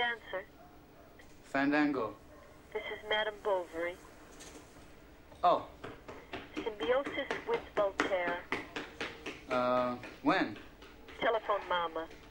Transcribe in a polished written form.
answer? Fandango. This is Madame Bovary. Oh. Symbiosis with Voltaire. When? Telephone Mama.